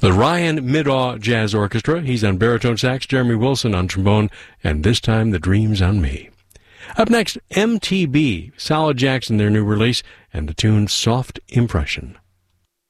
The Ryan Middaugh Jazz Orchestra. He's on baritone sax, Jeremy Wilson on trombone, and this time The Dreams on Me. Up next, MTB, Solid Jackson, their new release, and the tune Soft Impression.